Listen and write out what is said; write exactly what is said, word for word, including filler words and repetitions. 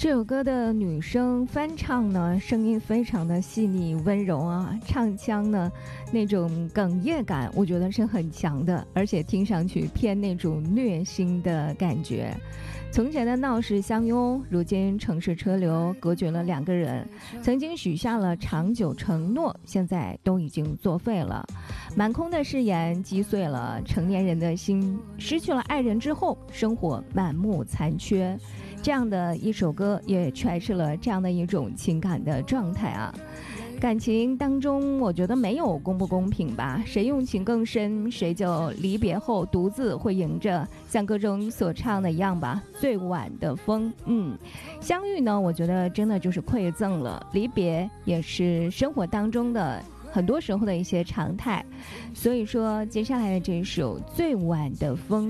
这首歌的女生翻唱呢，声音非常的细腻温柔啊，唱腔呢那种哽咽感，我觉得是很强的，而且听上去偏那种虐心的感觉。从前的闹市相拥，如今城市车流隔绝了两个人，曾经许下了长久承诺，现在都已经作废了。满空的誓言击碎了成年人的心，失去了爱人之后，生活满目残缺。这样的一首歌也诠释了这样的一种情感的状态啊。感情当中我觉得没有公不公平吧，谁用情更深，谁就离别后独自会迎着像歌中所唱的一样吧，最晚的风。嗯，相遇呢我觉得真的就是馈赠了，离别也是生活当中的很多时候的一些常态。所以说接下来的这首最晚的风